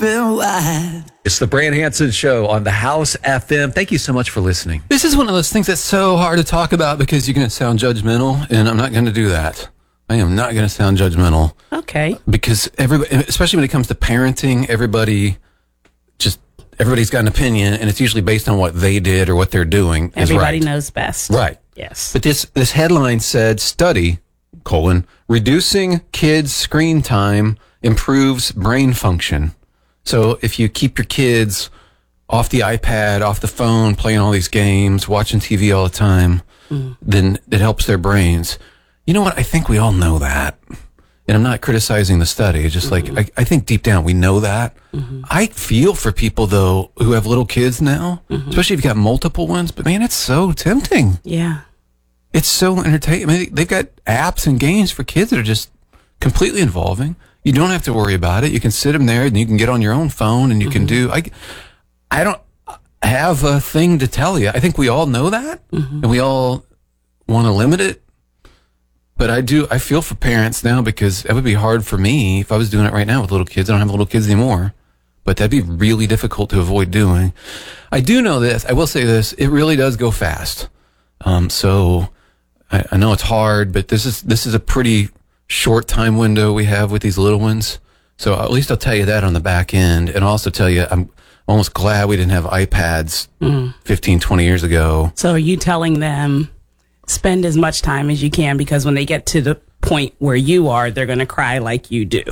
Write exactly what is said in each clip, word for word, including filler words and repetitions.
open wide. It's the Brand Hanson Show on the House F M. Thank you so much for listening. This is one of those things that's so hard to talk about because you're going to sound judgmental, and I'm not going to do that. I am not going to sound judgmental. Okay. Because everybody, especially when it comes to parenting, everybody just, everybody's got an opinion, and it's usually based on what they did or what they're doing. Everybody is right. knows best. Right. Yes. But this, this headline said, study, colon, reducing kids' screen time improves brain function. So if you keep your kids off the iPad, off the phone, playing all these games, watching T V all the time, mm. then it helps their brains. You know what? I think we all know that. And I'm not criticizing the study. It's just mm-hmm. like, I, I think deep down we know that. Mm-hmm. I feel for people, though, who have little kids now, mm-hmm. especially if you've got multiple ones. But, man, it's so tempting. Yeah. It's so entertaining. I mean, they've got apps and games for kids that are just completely involving. You don't have to worry about it. You can sit them there and you can get on your own phone and you mm-hmm. can do, I, I don't have a thing to tell you. I think we all know that mm-hmm. and we all want to limit it. But I do, I feel for parents now because it would be hard for me if I was doing it right now with little kids. I don't have little kids anymore, but that'd be really difficult to avoid doing. I do know this. I will say this. It really does go fast. Um, so I, I know it's hard, but this is, this is a pretty short time window we have with these little ones. So at least I'll tell you that on the back end. And I'll also tell you, I'm almost glad we didn't have iPads mm. fifteen, twenty years ago. So are you telling them spend as much time as you can because when they get to the point where you are, they're going to cry like you do?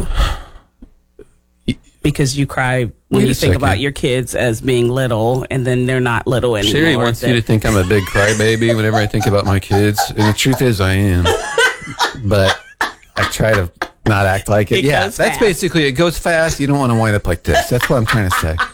Because you cry when Wait you think second. about your kids as being little and then they're not little anymore. Sherry wants that- you to think I'm a big crybaby whenever I think about my kids. And the truth is I am. But I try to not act like it. It yeah, goes that's fast. basically, it goes fast. You don't want to wind up like this. That's what I'm trying to say.